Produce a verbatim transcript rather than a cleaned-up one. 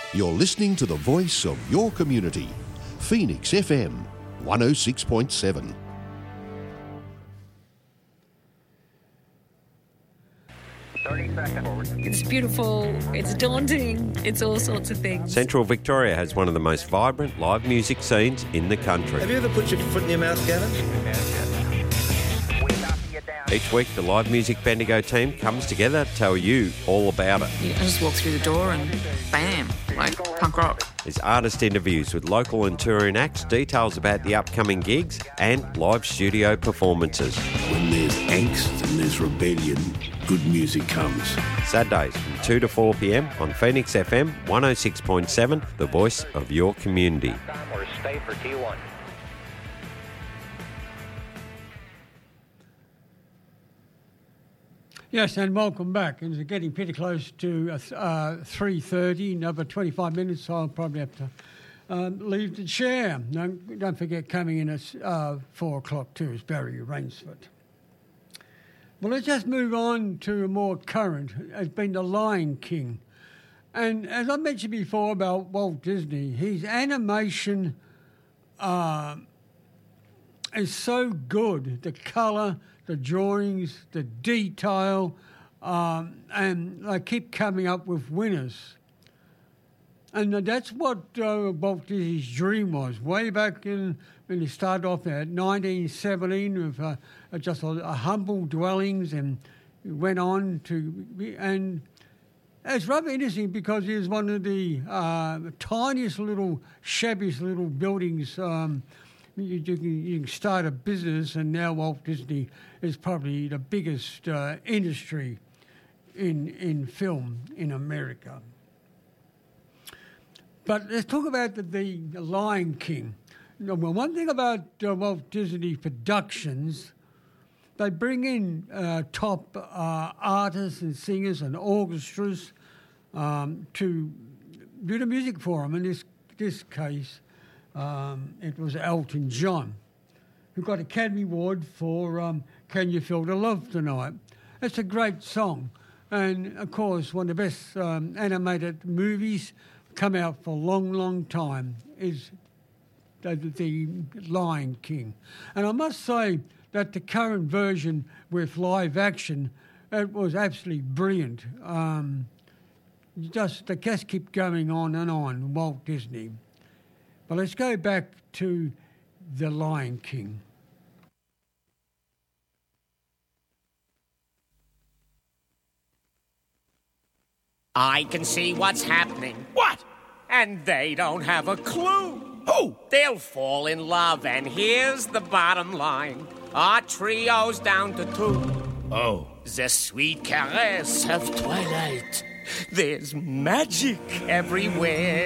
You're listening to the voice of your community. Phoenix F M, one oh six point seven. It's beautiful, it's daunting, it's all sorts of things. Central Victoria has one of the most vibrant live music scenes in the country. Have you ever put your foot in your mouth, Gavin? Each week, the Live Music Bendigo team comes together to tell you all about it. Yeah, I just walk through the door and bam, like punk rock. There's artist interviews with local and touring acts, details about the upcoming gigs, and live studio performances. When there's angst and there's rebellion, good music comes. Saturdays from two to four p m on Phoenix F M one oh six point seven, the voice of your community. Or stay for T one. Yes, and welcome back. And it's getting pretty close to uh, three thirty, another twenty-five minutes, so I'll probably have to um, leave the chair. Don't, don't forget, coming in at uh, four o'clock too is Barry Rainsford. Well, let's just move on to a more current. It's been The Lion King. And as I mentioned before about Walt Disney, his animation uh, is so good. The colour, the drawings, the detail, um, and they keep coming up with winners. And that's what uh, Walt Disney's dream was, way back in when he started off at nineteen seventeen with uh, just a, a humble dwellings, and went on to be, and it's rather interesting because he was one of the uh, tiniest little, shabbiest little buildings. Um, You, you, can, you can start a business, and now Walt Disney is probably the biggest uh, industry in in film in America. But let's talk about the, the Lion King. Well, one thing about uh, Walt Disney Productions, they bring in uh, top uh, artists and singers and orchestras um, to do the music for them. In this this case, Um, it was Elton John, who got Academy Award for um, Can You Feel the Love Tonight? It's a great song. And, of course, one of the best um, animated movies come out for a long, long time is the, the Lion King. And I must say that the current version with live action, it was absolutely brilliant. Um, just, the cast keep going on and on, Walt Disney. But let's go back to The Lion King. I can see what's happening. What? And they don't have a clue. Who? They'll fall in love, and here's the bottom line. Our trio's down to two. Oh. The sweet caress of twilight. There's magic everywhere.